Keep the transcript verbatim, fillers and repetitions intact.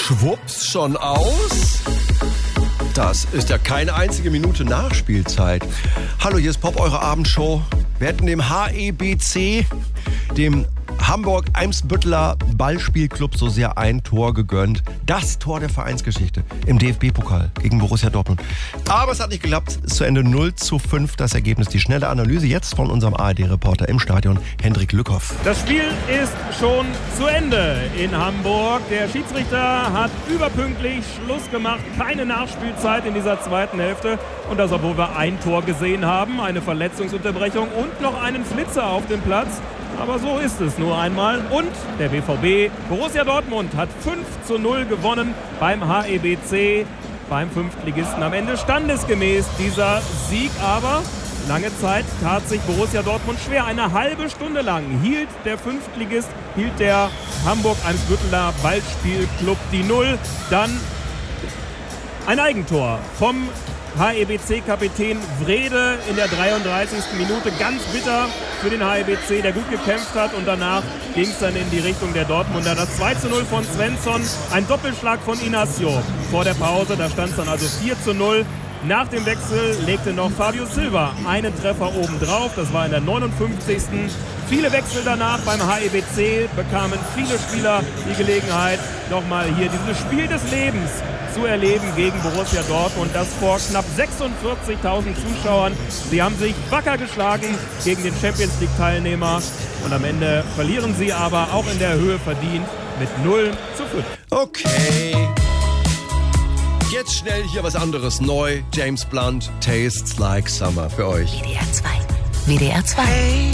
schwupps schon aus. Das ist ja keine einzige Minute Nachspielzeit. Hallo, hier ist Pop, eure Abendshow. Wir hätten dem H E B C, dem Hamburg-Eimsbütteler Ballspielclub, so sehr ein Tor gegönnt. Das Tor der Vereinsgeschichte im D F B-Pokal gegen Borussia Dortmund. Aber es hat nicht geklappt. Es ist zu Ende null zu fünf das Ergebnis. Die schnelle Analyse jetzt von unserem A R D-Reporter im Stadion, Hendrik Lückhoff. Das Spiel ist schon zu Ende in Hamburg. Der Schiedsrichter hat überpünktlich Schluss gemacht. Keine Nachspielzeit in dieser zweiten Hälfte. Und das, obwohl wir ein Tor gesehen haben, eine Verletzungsunterbrechung und noch einen Flitzer auf dem Platz. Aber so ist es nur einmal. Und der B V B, Borussia Dortmund, hat fünf zu null gewonnen beim H E B C, beim Fünftligisten. Am Ende standesgemäß dieser Sieg, aber lange Zeit tat sich Borussia Dortmund schwer. Eine halbe Stunde lang hielt der Fünftligist, hielt der Hamburg-Eimsbütteler Ballspielclub die Null. Dann ein Eigentor vom H E B C-Kapitän Wrede in der dreiunddreißigsten Minute. Ganz bitter für den H E B C, der gut gekämpft hat. Und danach ging es dann in die Richtung der Dortmunder. Das zwei zu null von Svensson, ein Doppelschlag von Inacio vor der Pause. Da stand es dann also vier zu null. Nach dem Wechsel legte noch Fabio Silva einen Treffer obendrauf. Das war in der neunundfünfzigsten Viele Wechsel danach beim H E B C bekamen viele Spieler die Gelegenheit, nochmal hier dieses Spiel des Lebens zu erleben gegen Borussia Dortmund. Das vor knapp sechsundvierzigtausend Zuschauern. Sie haben sich wacker geschlagen gegen den Champions-League-Teilnehmer. Und am Ende verlieren sie aber auch in der Höhe verdient mit null zu fünf. Okay. Jetzt schnell hier was anderes. Neu, James Blunt, Tastes Like Summer für euch. W D R zwei. W D R zwei.